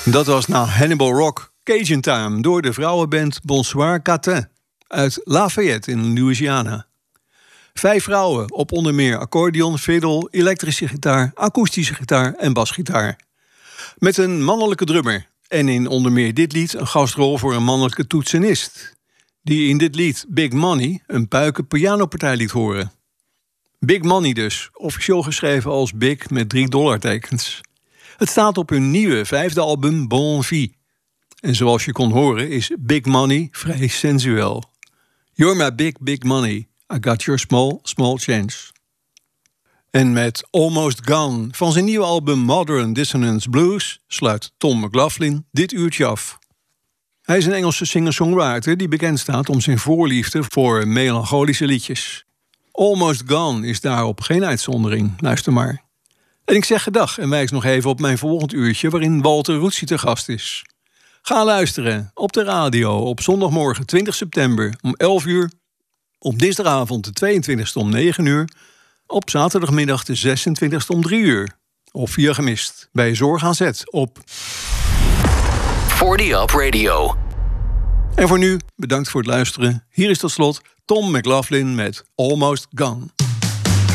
Dat was na Hannibal Rock, Cajun Time, door de vrouwenband Bonsoir Catin uit Lafayette in Louisiana. 5 vrouwen op onder meer accordeon, fiddle, elektrische gitaar, akoestische gitaar en basgitaar. Met een mannelijke drummer en in onder meer dit lied een gastrol voor een mannelijke toetsenist, die in dit lied Big Money een puiken pianopartij liet horen. Big Money dus, officieel geschreven als Big met 3 dollartekens. Het staat op hun nieuwe 5e album Bon Vie. En zoals je kon horen is Big Money vrij sensueel. You're my big, big money. I got your small, small change. En met Almost Gone van zijn nieuwe album Modern Dissonance Blues sluit Tom McLaughlin dit uurtje af. Hij is een Engelse singer-songwriter die bekend staat om zijn voorliefde voor melancholische liedjes. Almost Gone is daarop geen uitzondering, luister maar. En ik zeg gedag en wijs nog even op mijn volgend uurtje waarin Walter Roetsie te gast is. Ga luisteren op de radio op zondagmorgen 20 september om 11 uur, op dinsdagavond de 22e om 9 uur, op zaterdagmiddag de 26e om 3 uur. Of via gemist bij Zorg aan Zet op 40 Up Radio. En voor nu, bedankt voor het luisteren. Hier is tot slot Tom McLaughlin met Almost Gone.